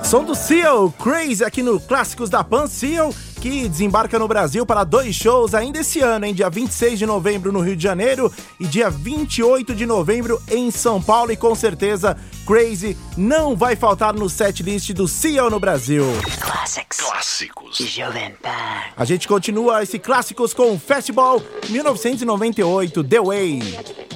Som do Seal, Crazy, aqui no Clássicos da Pan. Seal, que desembarca no Brasil para 2 shows ainda esse ano, hein? Dia 26 de novembro no Rio de Janeiro e dia 28 de novembro em São Paulo. E com certeza, Crazy não vai faltar no setlist do Seal no Brasil. Clássicos. Jovem Pan. A gente continua esse Clássicos com o Festival 1998, The Way.